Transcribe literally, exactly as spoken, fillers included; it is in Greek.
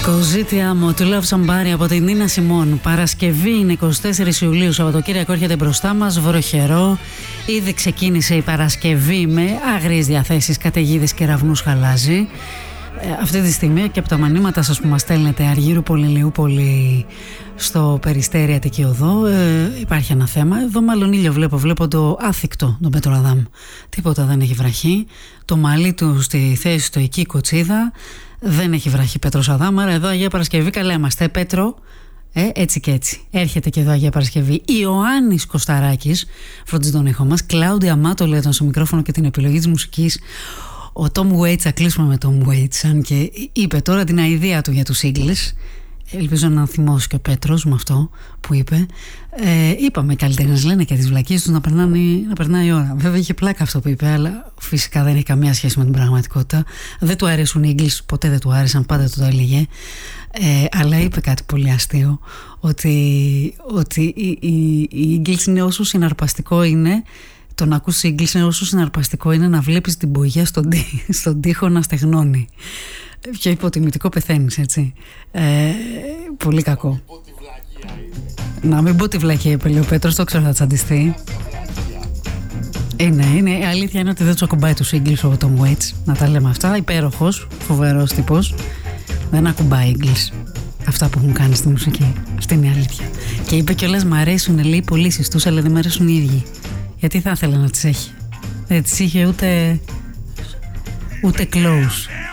Κοζίτια μου του Love Somebody από την Νίνα Σιμών. Παρασκευή είναι εικοστή τέταρτη Ιουλίου, Σαββατοκύριακο έρχεται μπροστά μας, βροχερό. Ήδη ξεκίνησε η Παρασκευή με άγριες διαθέσεις, καταιγίδες, κεραυνούς, χαλάζι. Ε, αυτή τη στιγμή και από τα μανίματα σας που μας στέλνετε Αργύρου Πολυλιούπολη στο Περιστέρι Αττική Οδό, ε, υπάρχει ένα θέμα. Εδώ μάλλον ήλιο βλέπω, βλέπω το άθικτο τον Πετροαδάμ. Τίποτα δεν έχει βραχεί. Το μαλλί του στη θέση του εκεί Κοτσίδα. Δεν έχει βραχεί Πέτρος Αδάμ, άρα εδώ Αγία Παρασκευή καλά είμαστε. Πέτρο, ε, έτσι και έτσι. Έρχεται και εδώ Αγία Παρασκευή. Ιωάννης Κωσταράκης, φροντίζει τον ήχο μας. Κλάουντια Αμάτο λέει τον στο μικρόφωνο και την επιλογή της μουσικής. Ο Τόμ Waits, θα κλείσουμε με Τόμ Waits, αν και είπε τώρα την αηδία του για τους Eagles. Ελπίζω να θυμώσει και ο Πέτρος με αυτό που είπε. Ε, είπαμε καλλιτέχνες λένε και τις βλακίες τους να, περνάνε, να περνάει η ώρα. Βέβαια είχε πλάκα αυτό που είπε, αλλά φυσικά δεν έχει καμία σχέση με την πραγματικότητα. Δεν του αρέσουν οι Eagles, ποτέ δεν του άρεσαν, πάντα του το έλεγε. Ε, αλλά είπε κάτι πολύ αστείο, ότι, ότι οι, οι, οι Eagles είναι όσο συναρπαστικό είναι. Το να ακούς Eagles είναι όσο συναρπαστικό είναι να βλέπεις την μπογιά στον, τύ, στον τοίχο να στεγνώνει. Πιο υποτιμητικό πεθαίνεις, έτσι. Ε, πολύ κακό. Να μην πω τη βλακία, είπε ο Πέτρος, το ξέρω θα τσαντιστεί. Είναι, είναι, η αλήθεια είναι ότι δεν τους ακουμπάει τους Eagles ο Tom Waits, να τα λέμε αυτά. Υπέροχος, φοβερός τύπος. Δεν ακουμπάει Eagles αυτά που έχουν κάνει στη μουσική. Αυτή είναι η αλήθεια. Και είπε κιόλας μ' αρέσουν, λέει, οι πωλήσεις τους, αλλά δεν μ' αρέσουν οι ίδιοι. Γιατί θα ήθελα να τις έχει. Δεν τις είχε ούτε ούτε close.